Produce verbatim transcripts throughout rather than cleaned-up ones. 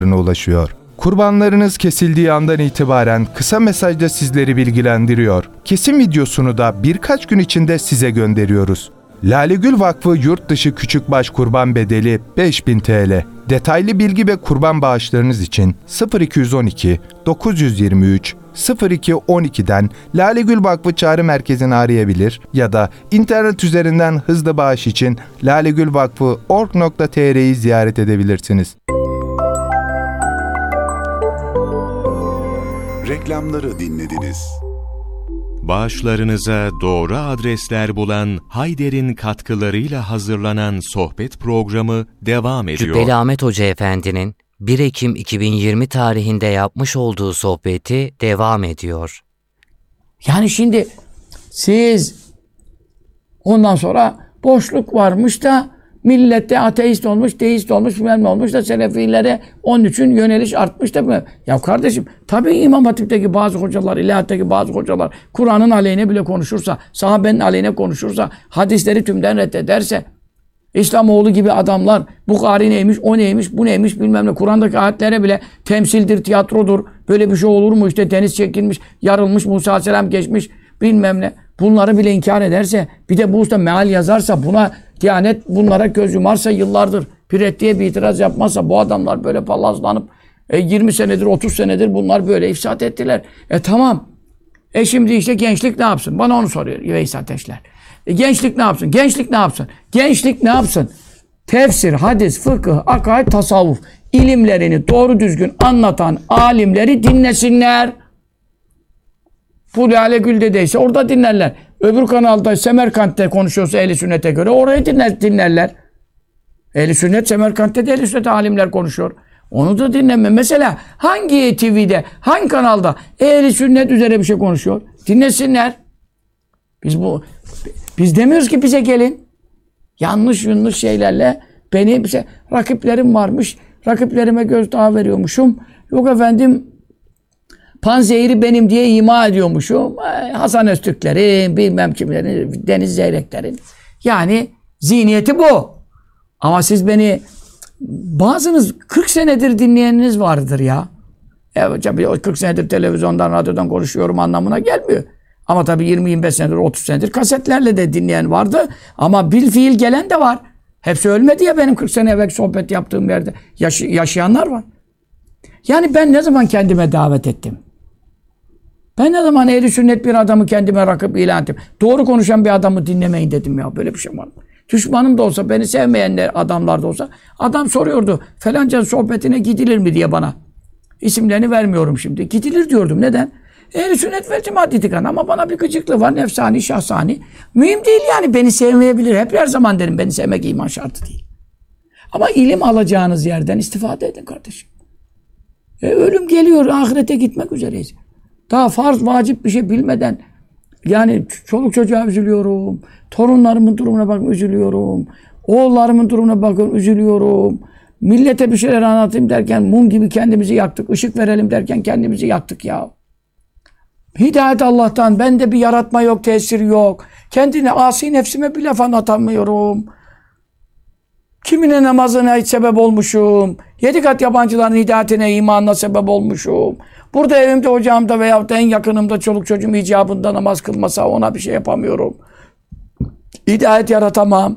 ulaşıyor. Kurbanlarınız kesildiği andan itibaren kısa mesajda sizleri bilgilendiriyor. Kesim videosunu da birkaç gün içinde size gönderiyoruz. Lale Gül Vakfı yurt dışı küçükbaş kurban bedeli beş bin TL. Detaylı bilgi ve kurban bağışlarınız için sıfır iki yüz on iki dokuz yüz yirmi üç sıfır iki on iki'den Lale Gül Vakfı Çağrı Merkezi'ni arayabilir ya da internet üzerinden hızlı bağış için lalegülvakfı nokta org nokta tr'yi ziyaret edebilirsiniz. Reklamları dinlediniz. Bağışlarınıza doğru adresler bulan Hayder'in katkılarıyla hazırlanan sohbet programı devam ediyor. Cübbeli Ahmet Hoca Efendi'nin bir Ekim iki bin yirmi tarihinde yapmış olduğu sohbeti devam ediyor. Yani şimdi siz ondan sonra boşluk varmış da millette ateist olmuş, deist olmuş, bilmem ne olmuş da Selefilere onun için yöneliş artmış da mı? Ya kardeşim tabii İmam Hatip'teki bazı hocalar, İlahiyat'taki bazı hocalar Kur'an'ın aleyhine bile konuşursa, sahabenin aleyhine konuşursa, hadisleri tümden reddederse, İslamoğlu gibi adamlar Bukhari neymiş, o neymiş, bu neymiş bilmem ne. Kur'an'daki ayetlere bile temsildir, tiyatrodur. Böyle bir şey olur mu? İşte deniz çekilmiş, yarılmış, Musa Aleyhisselam geçmiş bilmem ne. Bunları bile inkar ederse, bir de bu usta meal yazarsa, buna Diyanet bunlara göz yumarsa yıllardır bir reddiye bir itiraz yapmazsa bu adamlar böyle palazlanıp e, yirmi senedir, otuz senedir bunlar böyle ifsat ettiler. E tamam. E şimdi işte gençlik ne yapsın? Bana onu soruyor Veys Ateşler. E, gençlik ne yapsın? Gençlik ne yapsın? Gençlik ne yapsın? Tefsir, hadis, fıkıh, akaid, tasavvuf ilimlerini doğru düzgün anlatan alimleri dinlesinler. Bu Lale Gül'deyse orada dinlerler. Öbür kanalda Semerkant'te konuşuyorsa Ehl-i Sünnet'e göre orayı dinler, dinlerler. Ehl-i Sünnet, Semerkant'te de Ehl-i Sünnet alimler konuşuyor. Onu da dinleme. Mesela hangi T V'de, hangi kanalda Ehl-i Sünnet üzere bir şey konuşuyor? Dinlesinler. Biz bu biz demiyoruz ki bize gelin. Yanlış yanlış şeylerle beni bize rakiplerim varmış. Rakiplerime gözdağı veriyormuşum. Yok efendim Panzehiri benim diye ima ediyormuşum. Hasan Öztürklerin, bilmem kimlerin, Deniz Zeyreklerin. Yani zihniyeti bu. Ama siz beni, bazınız kırk senedir dinleyeniniz vardır ya. Evet tabii o kırk senedir televizyondan, radyodan konuşuyorum anlamına gelmiyor. Ama tabii yirmi yirmi beş senedir, otuz senedir kasetlerle de dinleyen vardı. Ama bil fiil gelen de var. Hepsi ölmedi ya benim kırk sene evvel sohbet yaptığım yerde. Yaş yaşayanlar var. Yani ben ne zaman kendime davet ettim? Ben ne zaman ehl-i sünnet bir adamı kendime rakip ilan ettim? Doğru konuşan bir adamı dinlemeyin dedim ya. Böyle bir şey var mı? Düşmanım da olsa, beni sevmeyenler adamlar da olsa, adam soruyordu falanca sohbetine gidilir mi diye bana. İsimlerini vermiyorum şimdi. Gidilir diyordum. Neden? Ehl-i sünnet ve cemaat itikan ama bana bir gıcıklığı var. Nefsani, şahsani. Mühim değil yani. Beni sevmeyebilir. Hep her zaman derim. Beni sevmek iman şartı değil. Ama ilim alacağınız yerden istifade edin kardeşim. E, ölüm geliyor. Ahirete gitmek üzereyiz. Daha farz, vacip bir şey bilmeden yani çoluk çocuğa üzülüyorum. Torunlarımın durumuna bakın üzülüyorum. Oğullarımın durumuna bakın üzülüyorum. Millete bir şeyler anlatayım derken mum gibi kendimizi yaktık. Işık verelim derken kendimizi yaktık ya. Hidayet Allah'tan. Bende bir yaratma yok, tesir yok. Kendine, asi nefsime bir laf anlatamıyorum. Kimine namazına hiç sebep olmuşum. Yedi kat yabancıların hidayetine, imanına sebep olmuşum. Burada evimde, ocağımda veyahut da en yakınımda çoluk çocuğum icabında namaz kılmasa ona bir şey yapamıyorum. Hidayet yaratamam.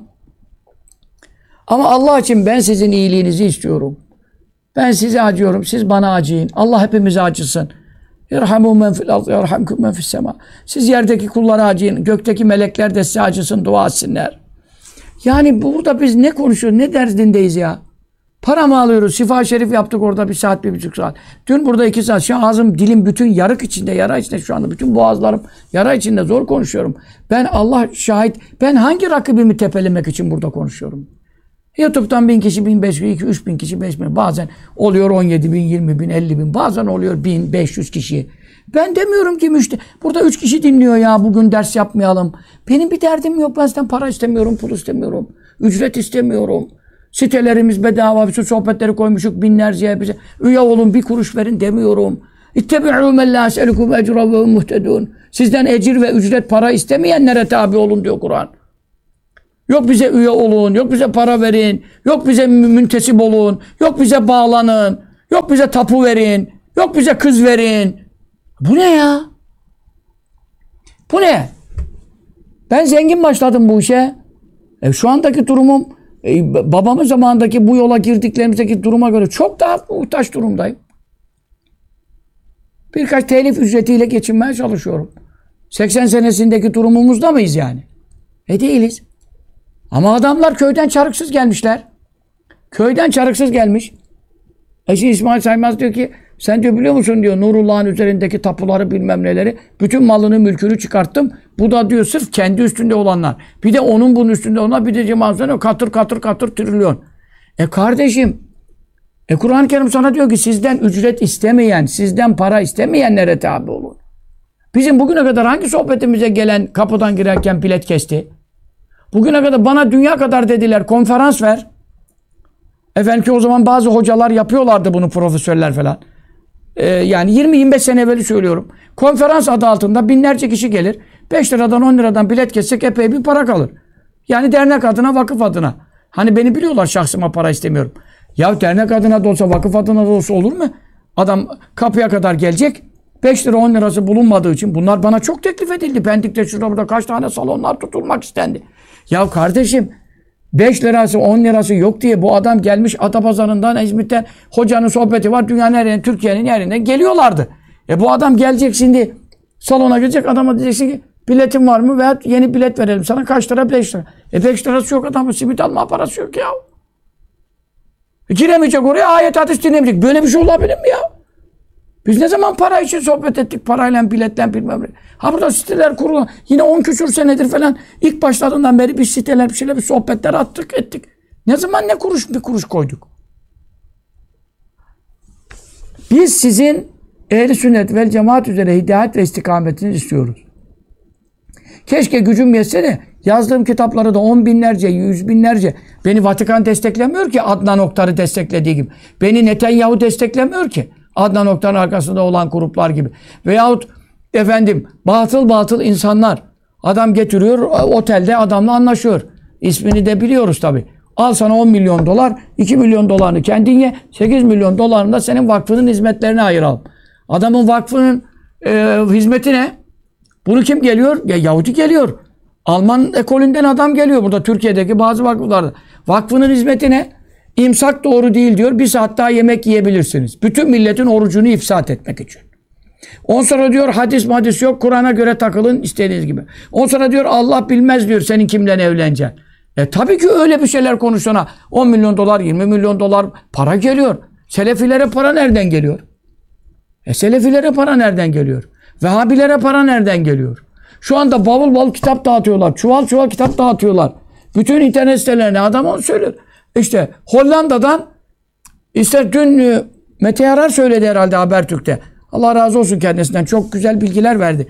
Ama Allah için ben sizin iyiliğinizi istiyorum. Ben size acıyorum, siz bana acıyın. Allah hepimize acısın. İrhamu men fil ardı yerhamkum men fis sema. Siz yerdeki kullara acıyın, gökteki melekler de size acısın, dua etsinler. Yani burada biz ne konuşuyoruz, ne derdindeyiz ya? Para mı alıyoruz? Şifa Şerif yaptık orada bir saat, bir buçuk saat. Dün burada iki saat. Şu ağzım, dilim bütün yarık içinde, yara içinde şu anda. Bütün boğazlarım yara içinde, zor konuşuyorum. Ben Allah şahit, ben hangi rakibimi tepelemek için burada konuşuyorum? YouTube'dan bin kişi, bin beş yüz, iki, üç bin kişi, beş bin. Bazen oluyor on yedi bin, yirmi bin, elli bin. Bazen oluyor bin, beş yüz kişi. Ben demiyorum ki müşteri. Burada üç kişi dinliyor ya, bugün ders yapmayalım. Benim bir derdim yok. Ben sizden para istemiyorum, pul istemiyorum. Ücret istemiyorum. Sitelerimiz bedava, bütün sohbetleri koymuşuk binlerce bize. Üye olun, bir kuruş verin demiyorum. İttebi'û men lâ es'elukum ecra ve hum muhtedûn. Sizden ecir ve ücret, para istemeyenlere tabi olun diyor Kur'an. Yok bize üye olun, yok bize para verin, yok bize müntesip olun, yok bize bağlanın. Yok bize tapu verin. Yok bize kız verin. Bu ne ya? Bu ne? Ben zengin başladım bu işe. E, şu andaki durumum e, babamın zamanındaki bu yola girdiklerimizdeki duruma göre çok daha muhtaç durumdayım. Birkaç telif ücretiyle geçinmeye çalışıyorum. seksen senesindeki durumumuzda mıyız yani? E değiliz. Ama adamlar köyden çarıksız gelmişler. Köyden çarıksız gelmiş. E şimdi İsmail Saymaz diyor ki sen diyor biliyor musun diyor Nurullah'ın üzerindeki tapuları bilmem neleri bütün malını mülkünü çıkarttım. Bu da diyor sırf kendi üstünde olanlar. Bir de onun bunun üstünde olanlar bir de cemaat katır katır katır trilyon. E kardeşim e Kur'an-ı Kerim sana diyor ki sizden ücret istemeyen, sizden para istemeyenlere tabi olun. Bizim bugüne kadar hangi sohbetimize gelen kapıdan girerken bilet kesti? Bugüne kadar bana dünya kadar dediler konferans ver. Efendim ki o zaman bazı hocalar yapıyorlardı bunu profesörler falan. Ee, yani yirmi yirmi beş sene evveli söylüyorum. Konferans adı altında binlerce kişi gelir. beş liradan on liradan bilet kessek epey bir para kalır. Yani dernek adına vakıf adına. Hani beni biliyorlar şahsıma para istemiyorum. Ya dernek adına da olsa vakıf adına da olsa olur mu? Adam kapıya kadar gelecek. beş lira on lirası bulunmadığı için bunlar bana çok teklif edildi. Pendik'te şurada burada kaç tane salonlar tutulmak istendi. Ya kardeşim beş lirası on lirası yok diye bu adam gelmiş Atapazarı'ndan İzmit'ten hocanın sohbeti var. Dünyanın her yerine Türkiye'nin her yerinden geliyorlardı. E bu adam gelecek şimdi salona gelecek adama diyeceksin ki biletin var mı veya yeni bilet verelim sana kaç lira beş lira. E beş lirası yok adamın simit alma parası yok ya. E giremeyecek oraya ayet hadis dinlemeyecek. Böyle bir şey olabilir mi ya? Biz ne zaman para için sohbet ettik? Parayla, biletle bilmem ne. Ha burada siteler kurulu. Yine on küsur senedir falan. İlk başladığından beri bir siteler, bir şeyler, bir sohbetler attık, ettik. Ne zaman ne kuruş bir kuruş koyduk? Biz sizin ehl-i sünnet vel cemaat üzere hidayet ve istikametini istiyoruz. Keşke gücüm yetse de yazdığım kitapları da on binlerce, yüz binlerce. Beni Vatikan desteklemiyor ki Adnan Oktar'ı desteklediği gibi. Beni Netanyahu desteklemiyor ki. Adnan Oktar'ın arkasında olan gruplar gibi. Veyahut efendim batıl batıl insanlar. Adam getiriyor otelde adamla anlaşıyor. İsmini de biliyoruz tabi. Al sana on milyon dolar, iki milyon dolarını kendin ye, sekiz milyon dolarını da senin vakfının hizmetlerine ayıralım. Adamın vakfının e, hizmeti ne? Bunu kim geliyor? Ya Yahudi geliyor. Alman ekolünden adam geliyor burada Türkiye'deki bazı vakıflarda. Vakfının hizmeti ne? İmsak doğru değil diyor. Bir saat daha yemek yiyebilirsiniz. Bütün milletin orucunu ifsat etmek için. On sonra diyor hadis madis yok. Kur'an'a göre takılın istediğiniz gibi. On sonra diyor Allah bilmez diyor senin kimle evleneceksin. E tabii ki öyle bir şeyler konuşana on milyon dolar, yirmi milyon dolar para geliyor. Selefilere para nereden geliyor? E Selefilere para nereden geliyor? Vehhabilere para nereden geliyor? Şu anda bavul bavul kitap dağıtıyorlar. Çuval çuval kitap dağıtıyorlar. Bütün internet sitelerine adam onu söylüyor. İşte Hollanda'dan işte dün e, Mete Yarar söyledi herhalde Habertürk'te. Allah razı olsun kendisinden. Çok güzel bilgiler verdi.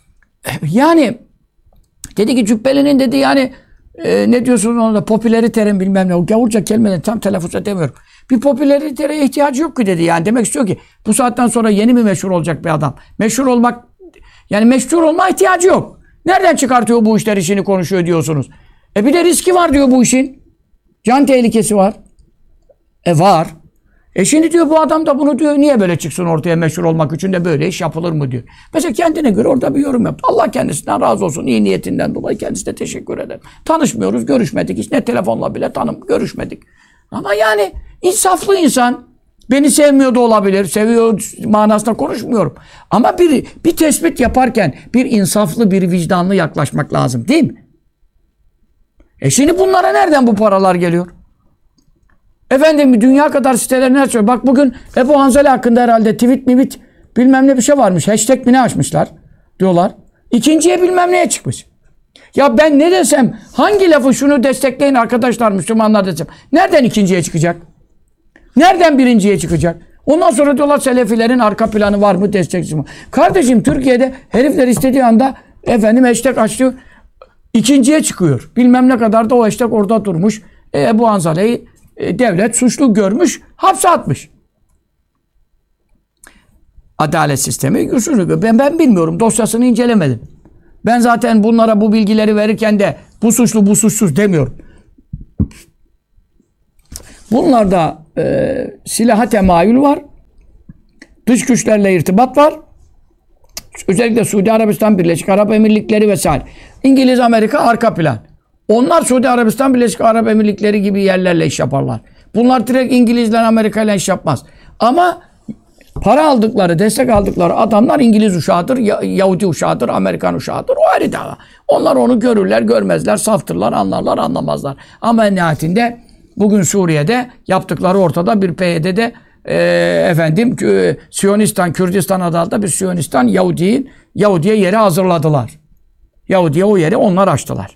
Yani dedi ki Cübbeli'nin dedi yani e, ne diyorsun ona da popüleriterin bilmem ne. O gavurca kelimeleri tam telaffuz edemiyorum. Bir popüleritere ihtiyacı yok ki dedi yani. Demek istiyor ki bu saatten sonra yeni mi meşhur olacak bir adam? Meşhur olmak yani meşhur olma ihtiyacı yok. Nereden çıkartıyor bu işler işini konuşuyor diyorsunuz. E bir de riski var diyor bu işin. Can tehlikesi var. E var. E şimdi diyor bu adam da bunu diyor niye böyle çıksın ortaya meşhur olmak için de böyle iş yapılır mı diyor. Mesela kendine göre orada bir yorum yaptı. Allah kendisinden razı olsun. İyi niyetinden dolayı kendisine teşekkür ederim. Tanışmıyoruz, görüşmedik. Hiç ne telefonla bile tanım, görüşmedik. Ama yani insaflı insan. Beni sevmiyor da olabilir. Seviyor manasında konuşmuyorum. Ama bir, bir tespit yaparken bir insaflı, bir vicdanlı yaklaşmak lazım değil mi? E şimdi bunlara nereden bu paralar geliyor? Efendim dünya kadar sitelerine açıyor. Bak bugün Ebu Hanzali hakkında herhalde tweet mivit bilmem ne bir şey varmış. Hashtag mi ne açmışlar diyorlar. İkinciye bilmem neye çıkmış. Ya ben ne desem hangi lafı şunu destekleyin arkadaşlar Müslümanlar desem. Nereden ikinciye çıkacak? Nereden birinciye çıkacak? Ondan sonra diyorlar Selefilerin arka planı var mı destekçisi mi? Kardeşim Türkiye'de herifler istediği anda efendim hashtag açıyor. İkinciye çıkıyor. Bilmem ne kadar da o hashtag orada durmuş. E, Ebu Hanzale'yi e, devlet suçlu görmüş, hapse atmış. Adalet sistemi usulü. Ben, ben bilmiyorum. Dosyasını incelemedim. Ben zaten bunlara bu bilgileri verirken de bu suçlu bu suçsuz demiyorum. Bunlarda e, silaha temayül var. Dış güçlerle irtibat var. Özellikle Suudi Arabistan, Birleşik Arap Emirlikleri vesaire. İngiliz, Amerika arka plan. Onlar Suudi Arabistan, Birleşik Arap Emirlikleri gibi yerlerle iş yaparlar. Bunlar direkt İngilizler, Amerika ile iş yapmaz. Ama para aldıkları, destek aldıkları adamlar İngiliz uşağıdır, Yahudi uşağıdır, Amerikan uşağıdır. O ayrı dava. Onlar onu görürler, görmezler, saftırlar, anlarlar, anlamazlar. Ama en nihayetinde bugün Suriye'de yaptıkları ortada. Bir P Y D'de e, efendim e, Siyonistan, Kürdistan adı altında bir Siyonistan Yahudi'nin Yahudi'ye yeri hazırladılar. Yahudi'ye o yeri onlar açtılar.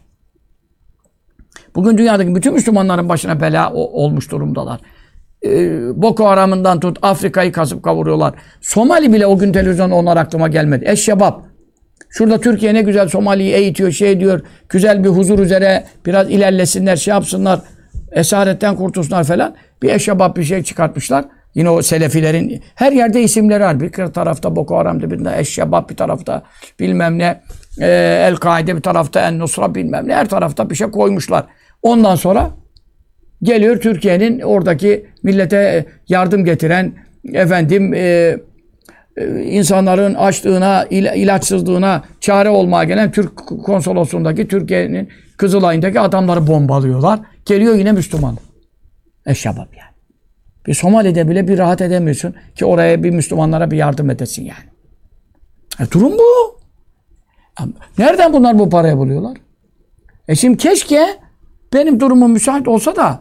Bugün dünyadaki bütün Müslümanların başına bela olmuş durumdalar. Ee, Boko Haram'ından tut, Afrika'yı kasıp kavuruyorlar. Somali bile o gün televizyonda onlar aklıma gelmedi. Eşşebab. Şurada Türkiye ne güzel Somali'yi eğitiyor, şey diyor. Güzel bir huzur üzere biraz ilerlesinler, şey yapsınlar. Esaretten kurtulsunlar falan. Bir eşşebab bir şey çıkartmışlar. Yine o Selefilerin her yerde isimleri var. Bir tarafta Boko Haram'da, bir de Eşşebab, bir tarafta bilmem ne e, El-Kaide, bir tarafta En-Nusra bilmem ne. Her tarafta bir şey koymuşlar. Ondan sonra geliyor Türkiye'nin oradaki millete yardım getiren efendim e, e, insanların açlığına, il, ilaçsızlığına çare olmaya gelen Türk konsolosluğundaki Türkiye'nin Kızılay'ındaki adamları bombalıyorlar. Geliyor yine Müslüman. Eşşebab yani. Bir Somali'de bile bir rahat edemiyorsun ki oraya bir Müslümanlara bir yardım edesin yani. E, durum bu. Nereden bunlar bu parayı buluyorlar? E şimdi keşke benim durumum müsait olsa da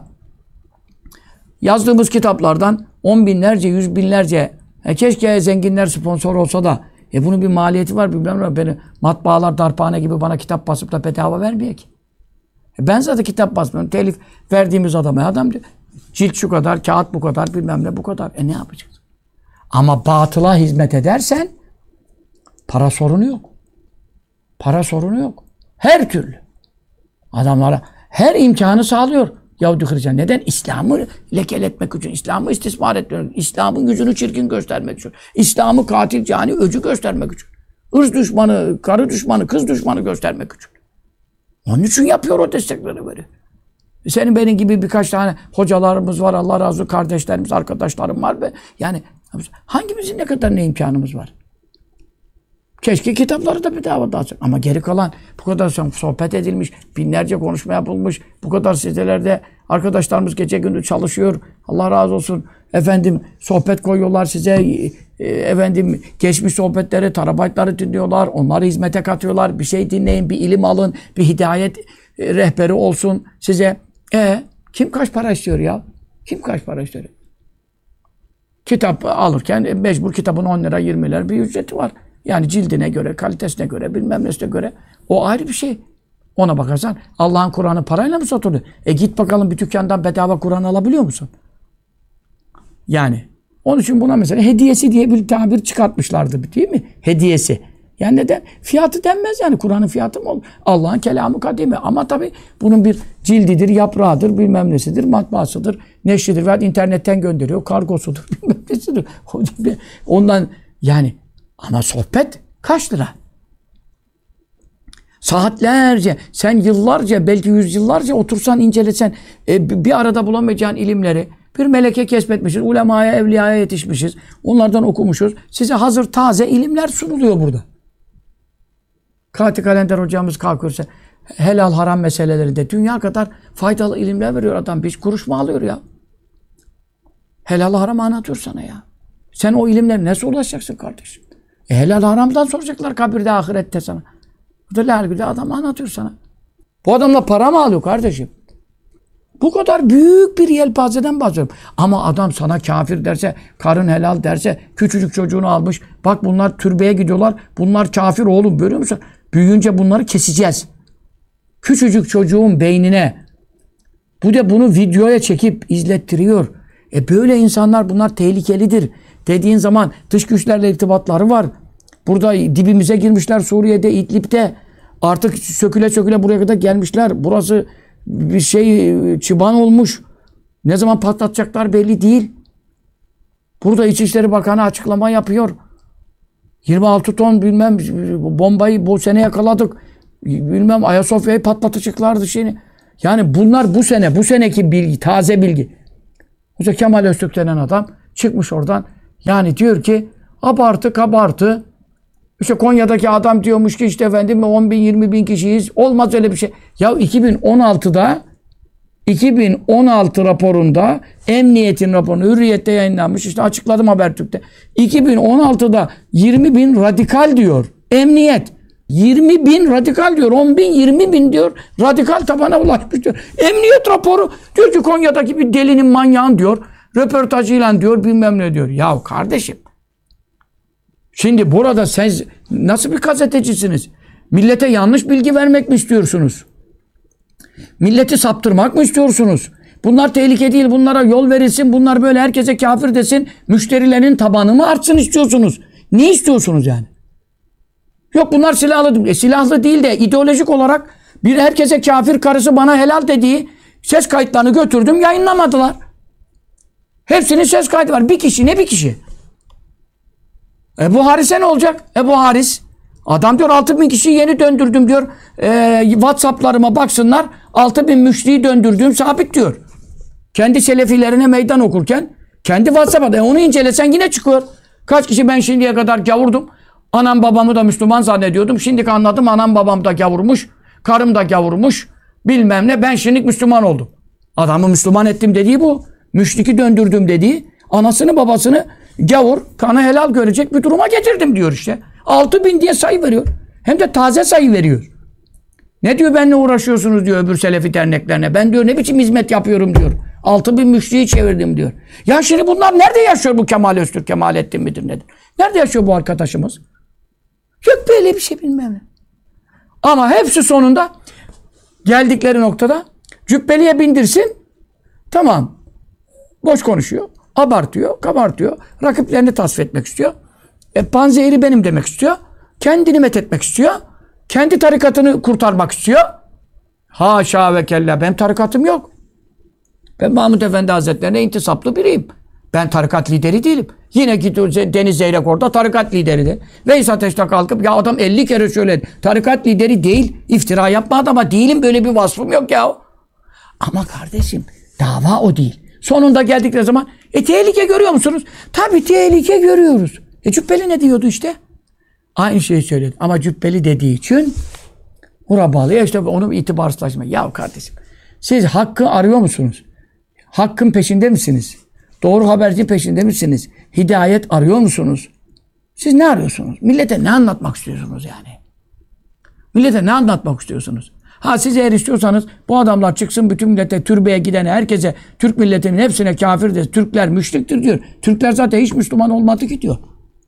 yazdığımız kitaplardan on binlerce, yüz binlerce e keşke zenginler sponsor olsa da e bunun bir maliyeti var. Bilmem ne. Beni matbaalar, darphane gibi bana kitap basıp da bedava vermiyor ki. E ben zaten kitap basmıyorum. Telif verdiğimiz adama adam diyor. Cilt şu kadar, kağıt bu kadar, bilmem ne bu kadar. E ne yapacağız? Ama batıla hizmet edersen para sorunu yok. Para sorunu yok. Her türlü. Adamlara her imkanı sağlıyor. Yahudi Hristiyan. Neden? İslam'ı lekeletmek için. İslam'ı istismar etmek için. İslam'ın yüzünü çirkin göstermek için. İslam'ı katil, cani, öcü göstermek için. Irz düşmanı, karı düşmanı, kız düşmanı göstermek için. Onun için yapıyor o destekleri böyle. Senin benim gibi birkaç tane hocalarımız var. Allah razı olsun. Kardeşlerimiz, arkadaşlarım var. Be. Yani hangimizin ne kadar ne imkanımız var? Keşke kitapları da bedava dağıtsın. Ama geri kalan bu kadar sohbet edilmiş, binlerce konuşma yapılmış, bu kadar sitelerde arkadaşlarımız gece gündüz çalışıyor. Allah razı olsun. Efendim sohbet koyuyorlar size. E, efendim geçmiş sohbetleri, terabaytları dinliyorlar. Onları hizmete katıyorlar. Bir şey dinleyin, bir ilim alın, bir hidayet e, rehberi olsun size. E kim kaç para istiyor ya? Kim kaç para istiyor? Kitap alırken mecbur kitabın on lira, yirmi lira bir ücreti var. Yani cildine göre, kalitesine göre, bilmem nesine göre o ayrı bir şey. Ona bakarsan Allah'ın Kur'an'ı parayla mı satılıyor? E git bakalım bir dükkandan bedava Kur'an alabiliyor musun? Yani onun için buna mesela hediyesi diye bir tabir çıkartmışlardı değil mi? Hediyesi. Yani neden? Fiyatı denmez yani. Kur'an'ın fiyatı mı olur? Allah'ın kelamı kadimi. Ama tabii bunun bir cildidir, yaprağıdır, bilmem nesidir, matbaasıdır, neşridir veya internetten gönderiyor, kargosudur, bilmem nesidir. Ondan yani ama sohbet kaç lira? Saatlerce, sen yıllarca, belki yüzyıllarca otursan, incelesen, e, bir arada bulamayacağın ilimleri, bir meleke kesbetmişiz, ulemaya, evliyaya yetişmişiz, onlardan okumuşuz. Size hazır taze ilimler sunuluyor burada. Kati Kalender hocamız kalkıyorsa, helal haram meselelerinde dünya kadar faydalı ilimler veriyor adam. Bir kuruş mu alıyor ya? Helal haram anlatıyor sana ya. Sen o ilimlere nasıl ulaşacaksın kardeşim? E helal haramdan soracaklar kabirde, ahirette sana. Bu da lalgülde adam anlatıyor sana. Bu adamla para mı alıyor kardeşim? Bu kadar büyük bir yelpazeden bahsediyorum. Ama adam sana kafir derse, karın helal derse, küçücük çocuğunu almış. Bak bunlar türbeye gidiyorlar. Bunlar kafir oğlum, görüyor musun? Büyüyünce bunları keseceğiz. Küçücük çocuğun beynine. Bu da bunu videoya çekip izlettiriyor. E böyle insanlar, bunlar tehlikelidir dediğin zaman dış güçlerle irtibatları var. Burada dibimize girmişler Suriye'de, İdlib'de. Artık söküle söküle buraya kadar gelmişler. Burası bir şey çıban olmuş. Ne zaman patlatacaklar belli değil. Burada İçişleri Bakanı açıklama yapıyor. yirmi altı ton bilmem bombayı bu sene yakaladık. Bilmem Ayasofya'yı patlatacaklardı şeyini. Yani bunlar bu sene, bu seneki bilgi, taze bilgi. Mesela Kemal Öztürk denen adam çıkmış oradan. Yani diyor ki Abartı kabartı. İşte Konya'daki adam diyormuş ki işte efendim on bin yirmi bin kişiyiz. Olmaz öyle bir şey. Ya iki bin on altıda iki bin on altı raporunda Emniyet'in raporunu Hürriyet'te yayınlanmış. İşte açıkladım Habertürk'te. iki bin on altıda yirmi bin radikal diyor. Emniyet. yirmi bin radikal diyor. on bin yirmi bin diyor. Radikal tabana ulaşmış diyor. Emniyet raporu diyor ki Konya'daki bir delinin manyağın diyor. Röportajıyla diyor bilmem ne diyor. Ya kardeşim. Şimdi burada siz nasıl bir gazetecisiniz? Millete yanlış bilgi vermek mi istiyorsunuz? Milleti saptırmak mı istiyorsunuz? Bunlar tehlike değil. Bunlara yol verilsin. Bunlar böyle herkese kafir desin. Müşterilerin tabanı mı artsın istiyorsunuz? Ne istiyorsunuz yani? Yok bunlar silahlı. E, silahlı değil de ideolojik olarak bir herkese kafir karısı bana helal dediği ses kayıtlarını götürdüm yayınlamadılar. Hepsinin ses kaydı var. Bir kişi ne bir kişi? Ebu Haris'e ne olacak? Ebu Haris. Adam diyor altı bin kişiyi yeni döndürdüm diyor. E, WhatsApp'larıma baksınlar. altı bin müşriyi döndürdüğüm sabit diyor. Kendi selefilerine meydan okurken kendi WhatsApp'ta. E, onu incelesen yine çıkıyor. Kaç kişi ben şimdiye kadar gavurdum. Anam babamı da Müslüman zannediyordum. Şimdi anladım anam babam da gavurmuş. Karım da gavurmuş. Bilmem ne. Ben şimdi Müslüman oldum. Adamı Müslüman ettim dediği bu. Müşriki döndürdüm dediği. Anasını babasını gavur, kanı helal görecek bir duruma getirdim diyor işte. altı bin diye sayı veriyor. Hem de taze sayı veriyor. Ne diyor benimle uğraşıyorsunuz diyor öbür selefi derneklerine. Ben diyor ne biçim hizmet yapıyorum diyor. altı bin müşriyi çevirdim diyor. Ya şimdi bunlar nerede yaşıyor bu Kemal Öztürk, Kemalettin midir nedir? Nerede yaşıyor bu arkadaşımız? Yok böyle bir şey bilmem ne. Ama hepsi sonunda geldikleri noktada cübbeliye bindirsin. Tamam. Boş konuşuyor. Abartıyor, kabartıyor. Rakiplerini tasfiye etmek istiyor. E, panzehiri benim demek istiyor. Kendini methetmek istiyor. Kendi tarikatını kurtarmak istiyor. Haşa ve kella. Benim tarikatım yok. Ben Mahmud Efendi Hazretlerine intisaplı biriyim. Ben tarikat lideri değilim. Yine gidiyor Deniz Zeyrek orada tarikat lideridir. Veys Ateş'te kalkıp ya adam elli kere söyledi. Tarikat lideri değil. İftira yapma adama. Değilim böyle bir vasfım yok ya. Ama kardeşim dava o değil. Sonunda geldikleri zaman e tehlike görüyor musunuz? Tabii tehlike görüyoruz. E Cübbeli ne diyordu işte? Aynı şeyi söyledi. Ama Cübbeli dediği için hura bağlıyor. İşte onun itibarsızlaşma. Ya kardeşim siz hakkı arıyor musunuz? Hakkın peşinde misiniz? Doğru haberci peşinde misiniz? Hidayet arıyor musunuz? Siz ne arıyorsunuz? Millete ne anlatmak istiyorsunuz yani? Millete ne anlatmak istiyorsunuz? Ha siz eğer istiyorsanız bu adamlar çıksın bütün millete, türbeye gidene, herkese, Türk milletinin hepsine kafir de, Türkler müşriktir diyor. Türkler zaten hiç Müslüman olmadı ki diyor.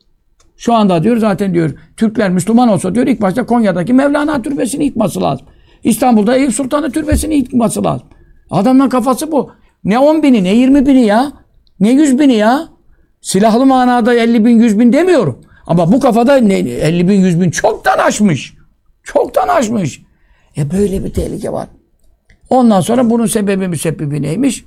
Şu anda diyor zaten diyor, Türkler Müslüman olsa diyor ilk başta Konya'daki Mevlana türbesini yıkması lazım. İstanbul'da Eyüp Sultan'ın türbesini yıkması lazım. Adamların kafası bu. Ne on bini, ne yirmi bini ya. Ne yüz bini ya. Silahlı manada elli bin, yüz bin demiyorum. Ama bu kafada ne, elli bin, yüz bin çoktan aşmış. Çoktan aşmış. E böyle bir tehlike var. Ondan sonra bunun sebebi müsebbibi neymiş?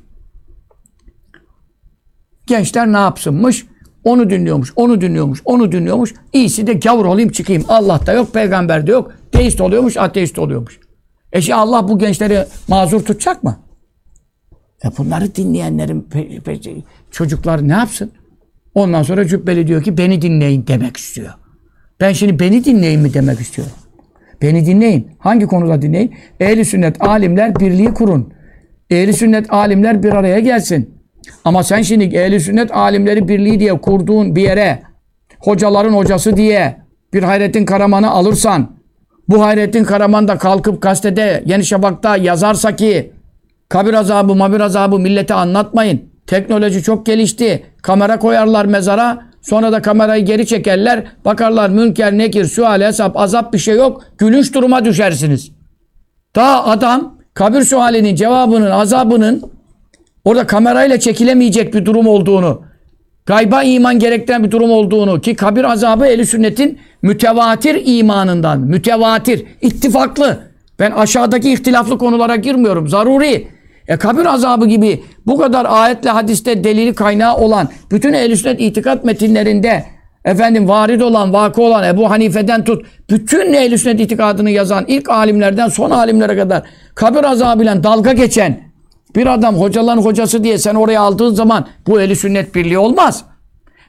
Gençler ne yapsınmış? Onu dinliyormuş, onu dinliyormuş, onu dinliyormuş. İyisi de gavur olayım çıkayım. Allah da yok, peygamber de yok. Deist oluyormuş, ateist oluyormuş. E şimdi Allah bu gençleri mazur tutacak mı? E bunları dinleyenlerin pe- pe- çocuklar ne yapsın? Ondan sonra Cübbeli diyor ki beni dinleyin demek istiyor. Ben şimdi beni dinleyin mi demek istiyorum? Beni dinleyin. Hangi konuda dinleyin? Ehl-i sünnet alimler birliği kurun. Ehl-i sünnet alimler bir araya gelsin. Ama sen şimdi ehl-i sünnet alimleri birliği diye kurduğun bir yere hocaların hocası diye bir Hayrettin Karaman'ı alırsan bu Hayrettin Karaman da kalkıp gazetede Yeni Şafak'ta yazarsa ki kabir azabı, mabir azabı millete anlatmayın. Teknoloji çok gelişti. Kamera koyarlar mezara. Sonra da kamerayı geri çekerler. Bakarlar münker, nekir, sual, hesap, azap bir şey yok. Gülünç duruma düşersiniz. Daha adam kabir sualinin cevabının, azabının orada kamerayla çekilemeyecek bir durum olduğunu, gayba iman gerektiren bir durum olduğunu ki kabir azabı ehl-i sünnetin mütevatir imanından. Mütevatir, ittifaklı. Ben aşağıdaki ihtilaflı konulara girmiyorum. Zaruri. E kabir azabı gibi bu kadar ayetle hadiste delili kaynağı olan bütün ehl-i sünnet itikat metinlerinde efendim varid olan, vakı olan Ebu Hanife'den tut bütün ehl-i sünnet itikadını yazan ilk alimlerden son alimlere kadar kabir azabıyla dalga geçen bir adam hocaların hocası diye sen oraya aldığın zaman bu ehl-i sünnet birliği olmaz.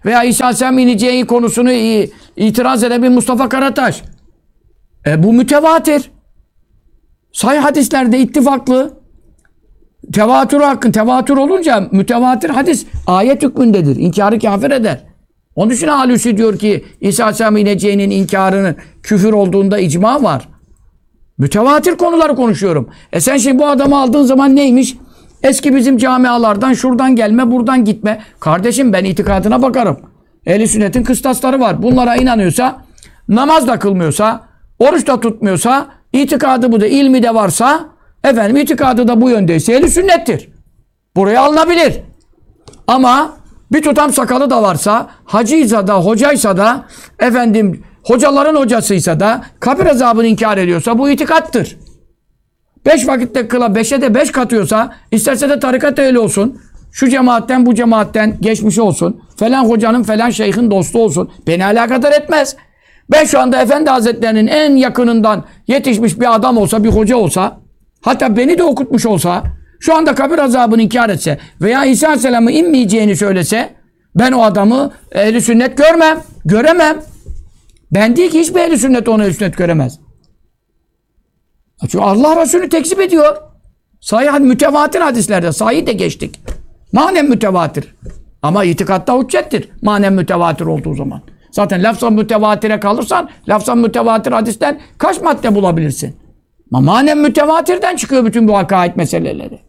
Veya İsa Aleyhisselam ineceği konusunu itiraz eden bir Mustafa Karataş. E bu mütevatir. Sahih hadislerde ittifaklı. Tevatür hakkın. Tevatür olunca mütevatir hadis ayet hükmündedir. İnkarı kafir eder. Onun için Alusi diyor ki İsa Aleyhisselam ineceğinin inkarının küfür olduğunda icma var. Mütevatir konuları konuşuyorum. E sen şimdi bu adamı aldığın zaman neymiş? Eski bizim camialardan şuradan gelme, buradan gitme. Kardeşim ben itikadına bakarım. Ehl-i sünnetin kıstasları var. Bunlara inanıyorsa, namaz da kılmıyorsa, oruç da tutmuyorsa, itikadı bu da, ilmi de varsa, efendim itikadı da bu yöndeyse ehl-i sünnettir. Buraya alınabilir. Ama bir tutam sakalı da varsa, hacıysa da, hocaysa da, efendim hocaların hocasıysa da, kabir azabını inkar ediyorsa bu itikattır. Beş vakitte kıla, beşe de beş katıyorsa, isterse de tarikat ehli olsun, şu cemaatten bu cemaatten geçmiş olsun, falan hocanın falan şeyhin dostu olsun, beni alakadar etmez. Ben şu anda Efendi Hazretlerinin en yakınından yetişmiş bir adam olsa, bir hoca olsa, hatta beni de okutmuş olsa, şu anda kabir azabını inkar etse veya İsa Aleyhisselam'ı inmeyeceğini söylese, ben o adamı ehl-i sünnet görmem, göremem. Ben değil ki hiçbir ehl-i sünnet onu ehl-i sünnet göremez. Çünkü Allah Resulü tekzip ediyor. Sahih mütevatir hadislerde, sahih de geçtik. Manen mütevatir. Ama itikatta hüccettir. Manen mütevatir olduğu zaman. Zaten lafzan mütevatire kalırsan, lafzan mütevatir hadisten kaç madde bulabilirsin? Ama manen mütevatirden çıkıyor bütün bu akaid meseleleri.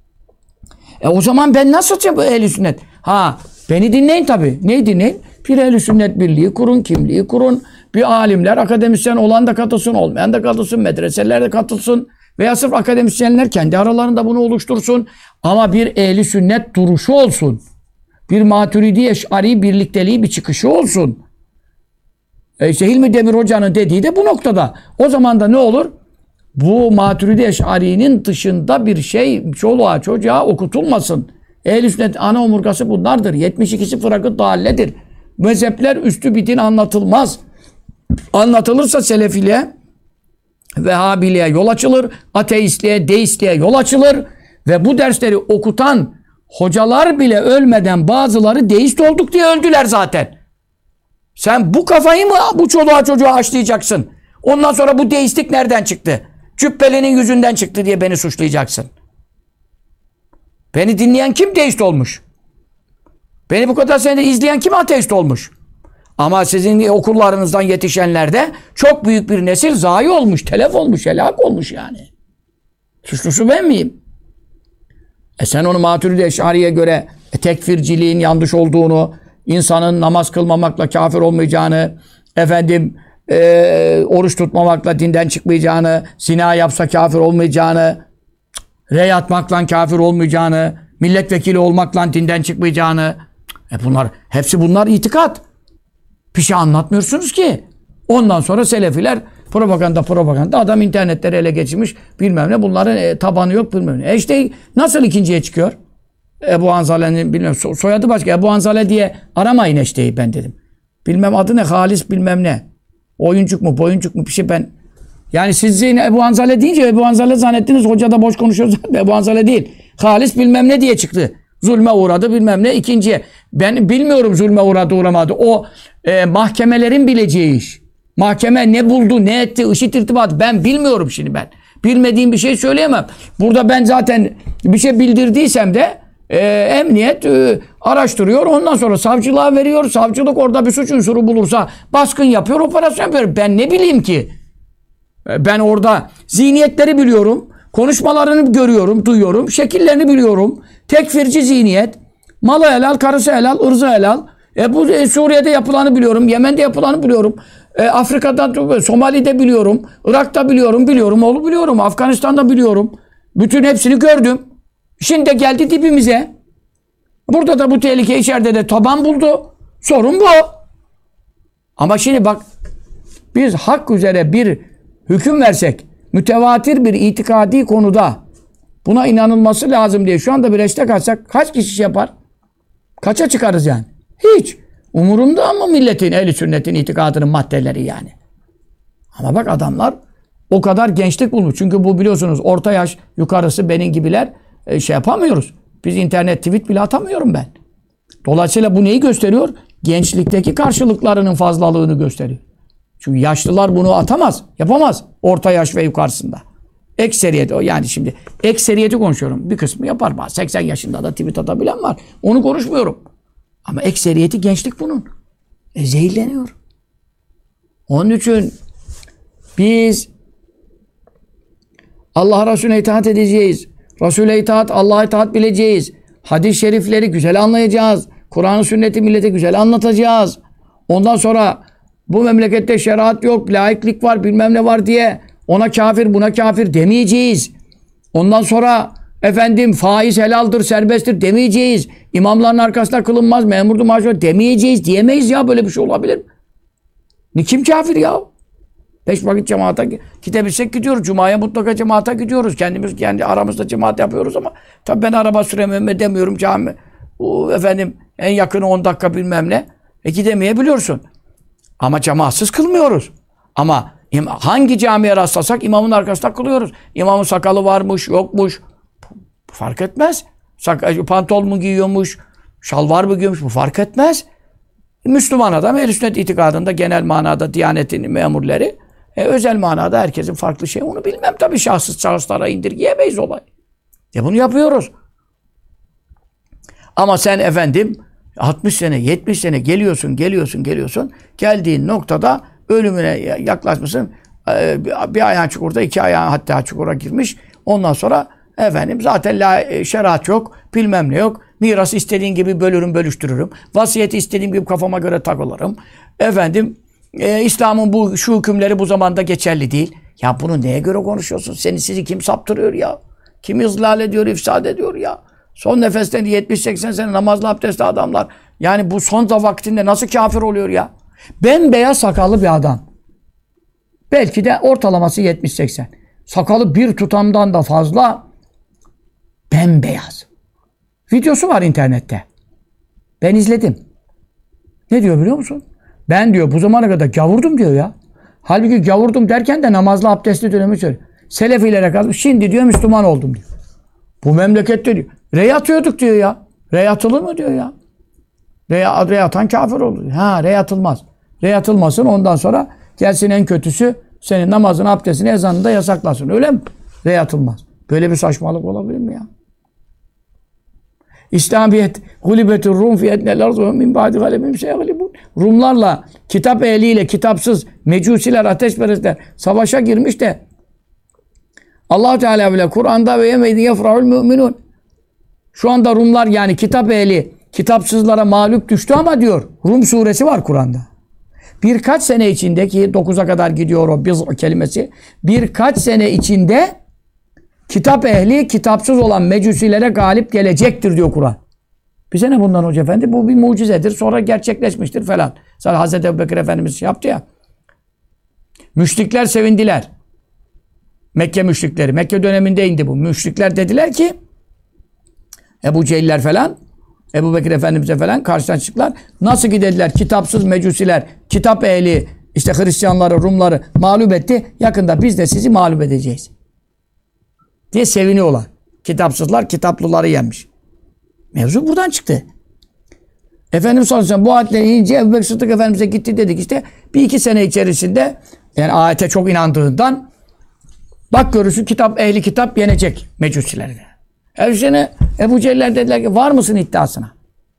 E o zaman ben nasıl ehl-i sünnet? Ha, beni dinleyin tabii. Neyi dinleyin? Bir ehl-i sünnet birliği kurun, kimliği kurun. Bir alimler, akademisyen olan da katılsın, olmayan da katılsın, medreseler de katılsın. Veya sırf akademisyenler kendi aralarında bunu oluştursun. Ama bir ehl-i sünnet duruşu olsun. Bir Maturidi Eş'ari birlikteliği bir çıkışı olsun. E işte Hilmi Demir Hoca'nın dediği de bu noktada. O zaman da ne olur? Bu Maturidi Eş'ari'nin dışında bir şey çoluğa çocuğa okutulmasın. Ehl-i sünnet ana omurgası bunlardır. yetmiş ikisi fırakı dalledir. Mezhepler üstü bir din anlatılmaz. Anlatılırsa Selefiliğe, Vehhabiliğe yol açılır, ateistliğe, deistliğe yol açılır ve bu dersleri okutan hocalar bile ölmeden bazıları deist olduk diye öldüler zaten. Sen bu kafayı mı bu çoluğa çocuğa aşlayacaksın? Ondan sonra bu deistlik nereden çıktı? Cübbelinin yüzünden çıktı diye beni suçlayacaksın. Beni dinleyen kim deist olmuş? Beni bu kadar senedir izleyen kim ateist olmuş? Ama sizin okullarınızdan yetişenlerde çok büyük bir nesil zayi olmuş, telef olmuş, helak olmuş yani. Suçlusu ben miyim? E sen onu Maturidi Eş'ari'ye göre e, tekfirciliğin yanlış olduğunu, insanın namaz kılmamakla kafir olmayacağını, efendim e, oruç tutmamakla dinden çıkmayacağını, zina yapsa kafir olmayacağını, rey atmakla kafir olmayacağını, milletvekili olmakla dinden çıkmayacağını, e bunlar, hepsi bunlar itikat. Bir şey anlatmıyorsunuz ki. Ondan sonra Selefiler propaganda propaganda adam internetleri ele geçirmiş bilmem ne, bunların e, tabanı yok bilmem ne. E işte nasıl ikinciye çıkıyor? Ebu Hanzale'nin bilmem so soyadı başka. Ebu Hanzale diye aramayın eşteği ben dedim. Bilmem adı ne, Halis bilmem ne. Oyuncuk mu boyuncuk mu bir şey ben. Yani siz yine Ebu Hanzale deyince Ebu Hanzale zannettiniz, hoca da boş konuşuyor zaten. Ebu Hanzale değil. Halis bilmem ne diye çıktı. Zulme uğradı bilmem ne ikinciye. Ben bilmiyorum zulme uğradı uğramadı. O e, mahkemelerin bileceği iş. Mahkeme ne buldu ne etti IŞİD irtibatı ben bilmiyorum şimdi ben. Bilmediğim bir şey söyleyemem. Burada ben zaten bir şey bildirdiysem de e, emniyet e, araştırıyor. Ondan sonra savcılığa veriyor. Savcılık orada bir suç unsuru bulursa baskın yapıyor, operasyon yapıyor. Ben ne bileyim ki? E, ben orada zihniyetleri biliyorum. Konuşmalarını görüyorum, duyuyorum. Şekillerini biliyorum. Tekfirci zihniyet. Malı helal, karısı helal, ırzı helal. E bu e, Suriye'de yapılanı biliyorum. Yemen'de yapılanı biliyorum. E, Afrika'da, Somali'de biliyorum. Irak'ta biliyorum, biliyorum. Oğlu biliyorum. Afganistan'da biliyorum. Bütün hepsini gördüm. Şimdi de geldi dibimize. Burada da bu tehlike içeride de taban buldu. Sorun bu. Ama şimdi bak, biz hak üzere bir hüküm versek, mütevatir bir itikadi konuda buna inanılması lazım diye şu anda bir hashtag açsak kaç kişi şey yapar? Kaça çıkarız yani? Hiç. Umurunda ama milletin, ehl-i sünnetin itikadının maddeleri yani. Ama bak adamlar o kadar gençlik bulmuş. Çünkü bu biliyorsunuz orta yaş yukarısı benim gibiler e, şey yapamıyoruz. Biz internet tweet bile atamıyorum ben. Dolayısıyla bu neyi gösteriyor? Gençlikteki karşılıklarının fazlalığını gösteriyor. Çünkü yaşlılar bunu atamaz, yapamaz orta yaş ve yukarısında. Ekseriyeti o yani şimdi ekseriyeti konuşuyorum. Bir kısmı yapar. seksen yaşında da tweet atabilen var. Onu konuşmuyorum. Ama ekseriyeti gençlik bunun. E zehirleniyor. Onun için biz Allah Resulüne itaat edeceğiz. Resul'e itaat, Allah'a itaat bileceğiz. Hadis-i şerifleri güzel anlayacağız. Kur'an-ı sünneti millete güzel anlatacağız. Ondan sonra bu memlekette şeriat yok, laiklik var, bilmem ne var diye ona kafir, buna kafir demeyeceğiz. Ondan sonra efendim faiz helaldir, serbesttir demeyeceğiz. İmamların arkasında kılınmaz, memurdu maaşı demeyeceğiz, diyemeyiz ya, böyle bir şey olabilir mi? Ne kim kafir ya? Beş vakit cemaate gidebilsek gidiyoruz. Cuma'ya mutlaka cemaate gidiyoruz. Kendimiz kendi aramızda cemaat yapıyoruz ama tabii ben araba süremem demiyorum cami. O, efendim en yakını on dakika bilmem ne. E gidemeyebiliyorsun. Ama cemaatsız kılmıyoruz. Ama hangi camiye rastlasak imamın arkasında kılıyoruz. İmamın sakalı varmış, yokmuş. Bu fark etmez. Sak pantol mu giyiyormuş, şalvar mı giyiyormuş, bu fark etmez. Müslüman adam, ehl-i sünnet itikadında genel manada Diyanet'in memurları, e, özel manada herkesin farklı şey. Onu bilmem tabii, şahsız şahıslara indirgeyemeyiz olay. E bunu yapıyoruz. Ama sen efendim altmış sene, yetmiş sene geliyorsun, geliyorsun, geliyorsun. Geldiğin noktada ölümüne yaklaşmışsın. E, bir ayağın çukurda, iki ayağın hatta çukura girmiş. Ondan sonra efendim zaten la, şeriat yok, bilmem ne yok. Mirası istediğin gibi bölürüm, bölüştürürüm. Vasiyeti istediğim gibi kafama göre takılırım. Efendim, e, İslam'ın bu şu hükümleri bu zamanda geçerli değil. Ya bunu neye göre konuşuyorsun? Seni sizi kim saptırıyor ya? Kim izlal ediyor, ifsad ediyor ya? Son nefesten yetmiş seksen sene namazlı abdestli adamlar. Yani bu son da vaktinde nasıl kafir oluyor ya? Bembeyaz sakallı bir adam. Belki de ortalaması yetmiş seksen. Sakalı bir tutamdan da fazla. Bembeyaz. Videosu var internette. Ben izledim. Ne diyor biliyor musun? Ben diyor bu zamana kadar gavurdum diyor ya. Halbuki gavurdum derken de namazlı abdestli dönemi söylüyor. Selefilere kalmış. Şimdi diyor Müslüman oldum diyor. Bu memlekette diyor. Rey atıyorduk diyor ya. Rey atılır mı diyor ya. Rey, rey atan kafir olur. Ha rey atılmaz. Rey atılmasın, ondan sonra gelsin en kötüsü senin namazını, abdestini, ezanını da yasaklasın. Öyle mi? Rey atılmaz. Böyle bir saçmalık olabilir mi ya? İslamiyet gulibetur rum fi etnel arzu min ba'di galebim şeygalibun. Rumlarla, kitap ehliyle, kitapsız mecusiler, ateşperestler savaşa girmiş de Allah Teala bile Kur'an'da ve yemeydi yefrahul müminun. Şu anda Rumlar yani kitap ehli kitapsızlara mağlup düştü ama diyor Rum suresi var Kur'an'da. Birkaç sene içinde ki dokuza kadar gidiyor o biz kelimesi. Birkaç sene içinde kitap ehli, kitapsız olan mecusilere galip gelecektir diyor Kur'an. Bize ne bundan hoca efendi? Bu bir mucizedir. Sonra gerçekleşmiştir falan. Zaten Hazreti Ebubekir Efendimiz yaptı ya. Müşrikler sevindiler. Mekke müşrikleri. Mekke döneminde indi bu. Müşrikler dediler ki Ebu Cehiller falan Ebubekir Efendimiz'e falan karşıdan çıktılar. Nasıl gidediler? Kitapsız mecusiler, kitap ehli, işte Hristiyanları, Rumları mağlup etti. Yakında biz de sizi mağlup edeceğiz diye seviniyorlar. Kitapsızlar kitaplıları yenmiş. Mevzu buradan çıktı. Efendimiz sallallahu aleyhi ve sellem bu ayetleri inince Ebubekir Sıddık Efendimiz'e gitti, dedik işte bir iki sene içerisinde yani ayete çok inandığından bak görürsün kitap ehli kitap yenecek mecusileri de. Her sene Ebu Cehiller dediler ki var mısın iddiasına?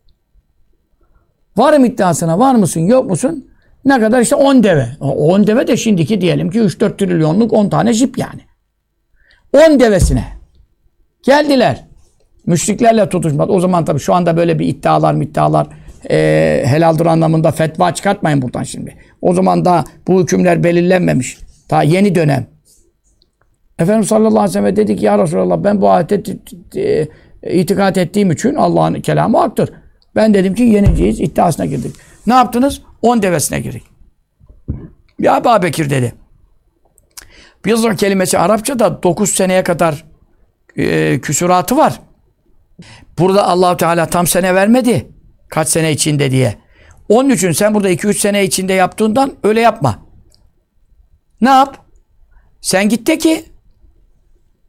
Varım iddiasına, var mısın yok musun? Ne kadar işte on deve. on deve de şimdiki diyelim ki üç dört trilyonluk on tane jip yani. on devesine geldiler. Müşriklerle tutuşmadı. O zaman tabii şu anda böyle bir iddialar iddialar e, helaldir anlamında fetva çıkartmayın buradan şimdi. O zaman da bu hükümler belirlenmemiş. Daha yeni dönem. Efendimiz sallallahu aleyhi ve sellem dedi ki ya Resulallah ben bu ayete itikat ettiğim için Allah'ın kelamı haktır. Ben dedim ki yeneceğiz, iddiasına girdik. Ne yaptınız? on devesine girdik. Ya Ebu Bekir dedi. Bizr kelimesi Arapçada dokuz seneye kadar e, küsuratı var. Burada Allah-u Teala tam sene vermedi. Kaç sene içinde diye. Onun için sen burada iki üç sene içinde yaptığından öyle yapma. Ne yap? Sen git de ki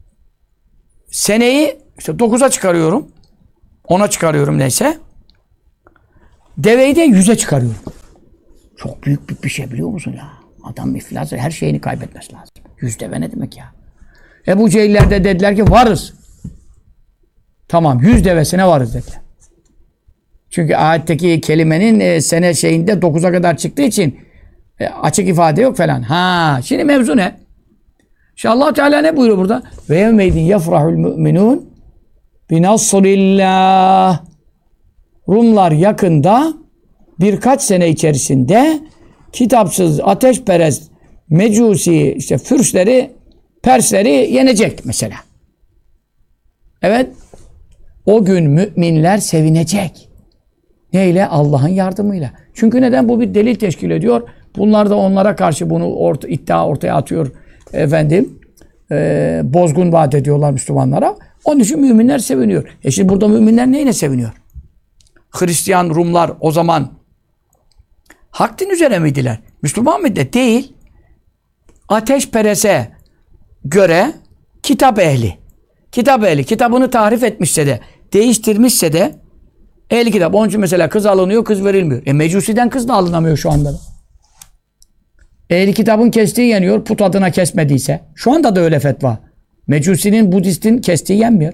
seneyi işte dokuza çıkarıyorum. ona çıkarıyorum neyse. Deveyi de yüze çıkarıyorum. Çok büyük bir, bir şey biliyor musun ya? Adam iflas, her şeyini kaybetmesi lazım. Yüz deve ne demek ya? Ebu Cehiller de dediler ki varız. Tamam, yüz devesine varız dediler. Çünkü ayetteki kelimenin e, sene şeyinde dokuza kadar çıktığı için e, açık ifade yok falan. Ha, şimdi mevzu ne? İşte Allah Teala ne buyuruyor burada? Ve yevmeydin yefrahul müminun binasrillah. Rumlar yakında birkaç sene içerisinde kitapsız, ateşperest, mecusi, işte Fürsleri, Persleri yenecek mesela. Evet. O gün müminler sevinecek. Neyle? Allah'ın yardımıyla. Çünkü neden? Bu bir delil teşkil ediyor. Bunlar da onlara karşı bunu orta, iddia ortaya atıyor. Efendim, e, bozgun vaat ediyorlar Müslümanlara. Onun için müminler seviniyor. E şimdi burada müminler neyle seviniyor? Hristiyan Rumlar o zaman hak din üzere miydiler? Müslüman mıydı? Değil. Ateşperese göre kitap ehli. Kitap ehli. Kitabını tahrif etmişse de, değiştirmişse de ehli kitap. Onun için mesela kız alınıyor, kız verilmiyor. E Mecusi'den kız da alınamıyor şu anda da. Ehli kitabın kestiği yeniyor, put adına kesmediyse. Şu anda da öyle fetva. Mecusi'nin, Budist'in kestiği yenmiyor.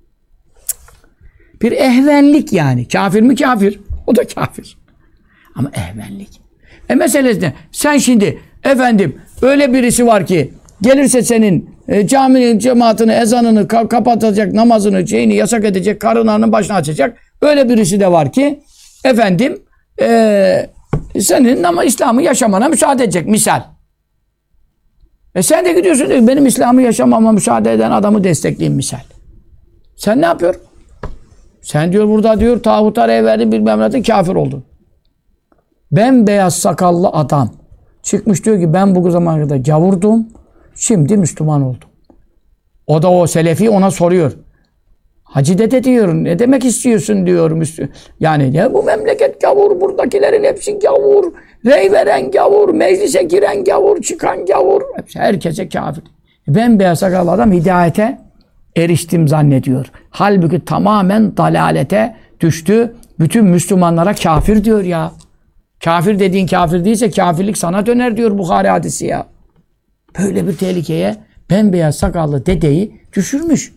Bir ehvenlik yani. Kafir mi kafir? O da kafir. Ama ehvenlik. E meselesi ne? Sen şimdi efendim öyle birisi var ki gelirse senin e, caminin cemaatini, ezanını ka- kapatacak, namazını, şeyini yasak edecek, karınlarının başına açacak. Öyle birisi de var ki efendim e, senin ama İslam'ı yaşamana müsaade edecek misal. E sen de gidiyorsun diyor, benim İslam'ı yaşamama müsaade eden adamı destekleyeyim misal. Sen ne yapıyorsun? Sen diyor burada diyor tağuta rey verdin bilmem ne kafir oldun. Bembeyaz sakallı adam çıkmış diyor ki ben bu zamana kadar gavurdum, şimdi Müslüman oldum. O da o Selefi ona soruyor. Hacı dede diyor, ne demek istiyorsun diyor. Yani ne bu memleket gavur, buradakilerin hepsi gavur, rey veren gavur, meclise giren gavur, çıkan gavur, hepsi, herkese kafir. Bembeyaz sakallı adam hidayete eriştim zannediyor. Halbuki tamamen dalalete düştü. Bütün Müslümanlara kafir diyor ya. Kafir dediğin kafir değilse kafirlik sana döner diyor Bukhari hadisi ya. Böyle bir tehlikeye bembeyaz sakallı dedeyi düşürmüş.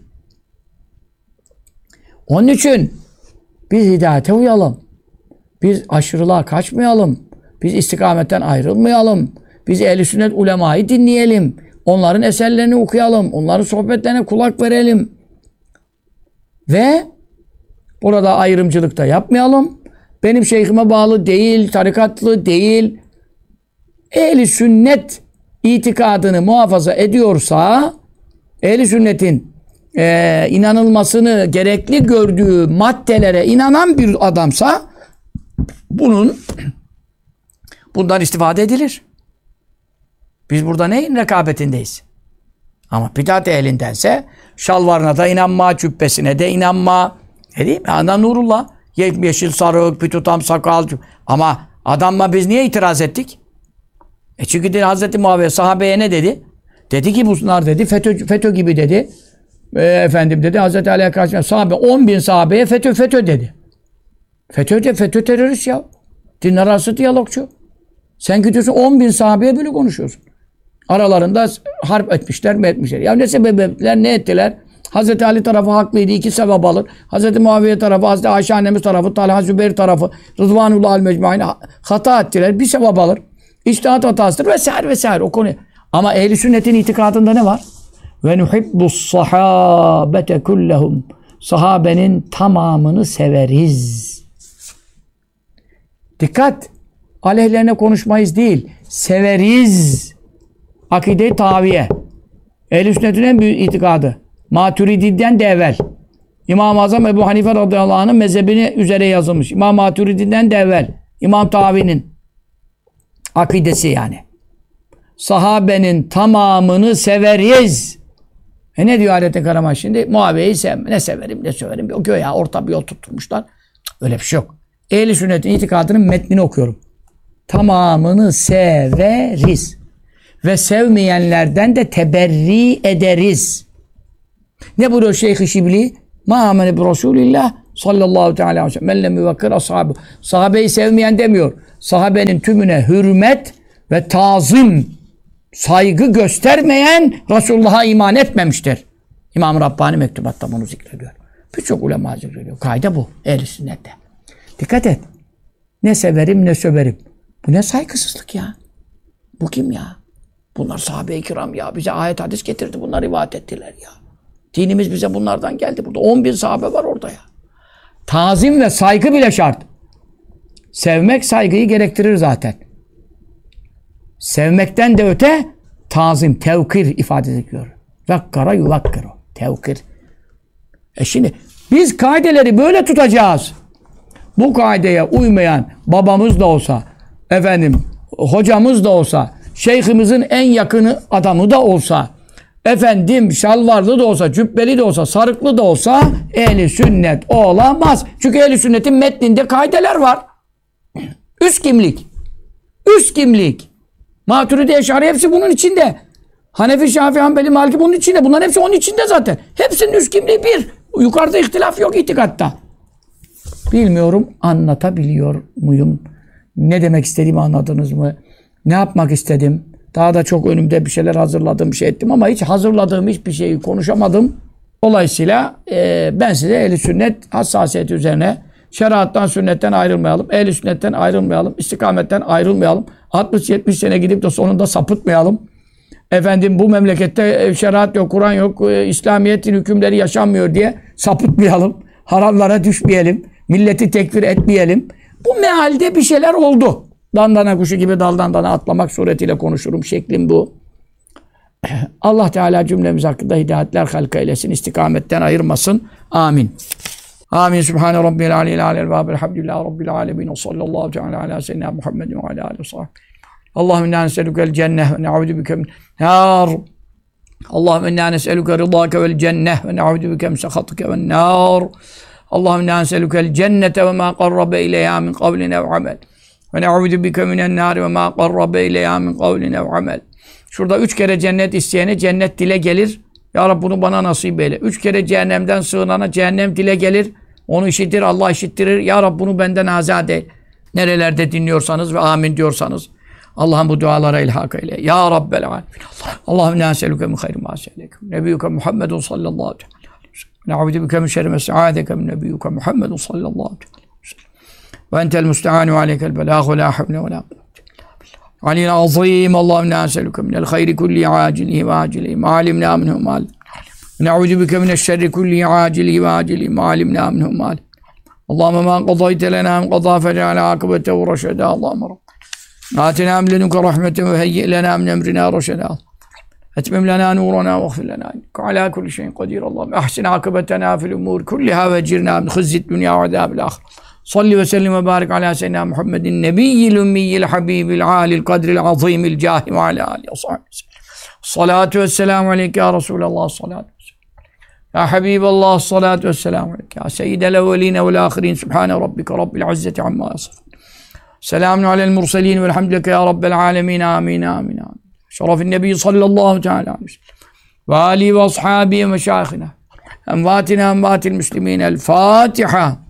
Onun için biz hidayete uyalım. Biz aşırılığa kaçmayalım. Biz istikametten ayrılmayalım. Biz ehl-i sünnet ulemayı dinleyelim. Onların eserlerini okuyalım. Onların sohbetlerine kulak verelim. Ve burada ayrımcılık da yapmayalım. Benim şeyhime bağlı değil, tarikatlı değil. Ehl-i sünnet itikadını muhafaza ediyorsa, ehl-i sünnetin e, inanılmasını gerekli gördüğü maddelere inanan bir adamsa bunun bundan istifade edilir. Biz burada neyin rekabetindeyiz? Ama bidat ehlindense şalvarına da inanma, cübbesine de inanma. Ne diyeyim? Ana Nurullah. Yeşil sarık, bir tutam sakal. Ama adamla biz niye itiraz ettik? E çünkü de Hazreti Muaviye sahabeye ne dedi? Dedi ki bunlar dedi FETÖ, FETÖ gibi dedi. E, efendim dedi Hazreti Ali'ye karşı sahabe on bin sahabeye FETÖ FETÖ dedi. FETÖ de FETÖ terörist ya. Din arası diyalogçu. Sen gidiyorsun on bin sahabeye böyle konuşuyorsun. Aralarında harp etmişler mi etmişler. Ya ne sebep ettiler, ne ettiler? Hazreti Ali tarafı haklıydı, iki sevap alır. Hazreti Muaviye tarafı, Hazreti Ayşe annemiz tarafı, Talha Zübeyir tarafı, Rıdvanullah al-Mecmu'in hata ettiler, bir sevap alır. İçtihat hatasıdır vesaire vesaire o konu. Ama ehl-i sünnetin itikadında ne var? Ve nuhibbus sahabete kullehum. Sahabenin tamamını severiz. Dikkat! Aleyhlerine konuşmayız değil, severiz. Akide-i taviye. Ehl-i sünnetin en büyük itikadı. Maturidi'den de evvel. İmam-ı Azam Ebu Hanife radıyallahu anh'ın mezhebini üzere yazılmış. İmam Maturidi'den de evvel. İmam Tavi'nin akidesi yani. Sahabenin tamamını severiz. E ne diyor Alet-i Kerama şimdi? Muaviye'yi sevme. Ne severim ne severim. Yok ya orta bir yol tutturmuşlar. Öyle bir şey yok. Ehl-i sünnetin itikadının metnini okuyorum. Tamamını severiz. Ve sevmeyenlerden de teberri ederiz. Ne buyuruyor Şeyh-i Şibli? Ma amene bi Resulillah sallallahu teala aleyhi ve sellem. Men lem yuvakkir ashabı. Sahabeyi sevmeyen demiyor. Sahabenin tümüne hürmet ve tazim, saygı göstermeyen Resulullah'a iman etmemiştir. İmam Rabbani mektubatta bunu zikrediyor. Birçok ulema zikrediyor. Kaide bu ehl-i sünnette. Dikkat et. Ne severim ne söverim. Bu ne saygısızlık ya. Bu kim ya? Bunlar sahabe-i kiram ya. Bize ayet hadis getirdi. Bunlar rivayet ettiler ya. Dinimiz bize bunlardan geldi. Burada on bin sahabe var orada ya. Tazim ve saygı bile şart. Sevmek saygıyı gerektirir zaten. Sevmekten de öte tazim, tevkir ifade ediyor. Vakkara yuvakkiru. Tevkir. E şimdi biz kaideleri böyle tutacağız. Bu kaideye uymayan babamız da olsa, efendim hocamız da olsa, şeyhimizin en yakını adamı da olsa, efendim şalvarlı da olsa, cübbeli de olsa, sarıklı da olsa ehli sünnet olamaz. Çünkü ehli sünnetin metninde kaideler var. Üst kimlik. Üst kimlik. Maturidi, Eş'ari hepsi bunun içinde. Hanefi, Şafii, Hanbeli, Maliki bunun içinde. Bunların hepsi onun içinde zaten. Hepsinin üst kimliği bir. Yukarıda ihtilaf yok itikatta. Bilmiyorum anlatabiliyor muyum? Ne demek istediğimi anladınız mı? Ne yapmak istedim? Daha da çok önümde bir şeyler hazırladım, bir şey ettim ama hiç hazırladığım hiçbir şeyi konuşamadım. Dolayısıyla e, ben size ehl-i sünnet hassasiyeti üzerine şeriattan, sünnetten ayrılmayalım, ehl-i sünnetten ayrılmayalım, istikametten ayrılmayalım. altmış yetmiş sene gidip de sonunda sapıtmayalım. Efendim bu memlekette şeriat yok, Kur'an yok, İslamiyet'in hükümleri yaşanmıyor diye sapıtmayalım. Haramlara düşmeyelim. Milleti tekfir etmeyelim. Bu mealde bir şeyler oldu. Dandana kuşu gibi daldan dana atlamak suretiyle konuşurum. Şeklim bu. Allah Teala cümlemiz hakkında hidayetler halka eylesin. İstikametten ayırmasın. Amin. Amin. Subhane Rabbil aleyhi aleyhi ve elhamdülillahi Rabbil alemin. Sallallahu teala ala seyyidina Muhammedin ve ala aleyhi ve sahbihi. Allahümme inna nes'elukel cenneh ve ne'udu bike min nar. Allahümme inna nes'eluke rıdâke vel cenneh ve ne'udu bike min sehatike ven nar. Allahümme inna nes'elukel cennete ve ma qarrabe ileyha min kavlin ev amel. Ve ne'udu bike minen nar ve ma qarrabe ileyha min kavlin ev amel. Şurada üç kere cennet isteyene cennet dile gelir. Ya Rabbi bunu bana nasip eyle. Üç kere cehennemden sığınana cehennem dile gelir. Onu işitir, Allah işittirir. Ya Rabbi bunu benden azat eyle. Nerelerde dinliyorsanız ve amin diyorsanız Allah'ım bu dualara ilhak eyle. Ya Rabbel alemin. Allahümme inna nes'eluke min hayri ma se'eleke. Nebiyyuke Muhammedun sallallahu aleyhi ve sellem. Ne'udu bike min şerri ma se'adeke min nebiyyuke Muhammedun sallallahu aleyhi ve sellem. Ve entel müste'anu ve aleykel belâh ve la havle ve la kuvvete illa billah. Aliyyil azîm. Allahümme inna nes'eluke minel hayri kulli acilihi ve acilihi. Ma alimna minhu mal. Ne'udu bike mineşşerri kulli acilihi ve acilihi. Ma alimna minhu mal. Allahümme ma qadayte lena min qadâ fec'ale akıbete ve reşedâ. Allahümme Rabbena. آتنا من لدنك رحمة وهيئ لنا من أمرنا رشدا أتمم لنا نورنا واغفر لنا إنك على كل شيء قدير اللهم أحسن عاقبتنا في الأمور كلها واجرنا من خزي الدنيا وعذاب الآخرة صل وسلم وبارك على سيدنا محمد النبي الأمي الحبيب العالي القدر العظيم الجاه وعلى آله وصحبه وسلم الصلاة والسلام عليك يا رسول الله الصلاة والسلام يا حبيب الله الصلاة والسلام عليك يا سيد الأولين والآخرين سبحان ربك رب العزة عما يصفون Selamun alel murselin velhamdülillah ya rabbel alemin amin amin amin. Şerefin nebi sallallahu teala aleyhi ve sellem. Ve ali ve ashabi ve meşayihina. Envatina envatil müslimin. El Fatiha.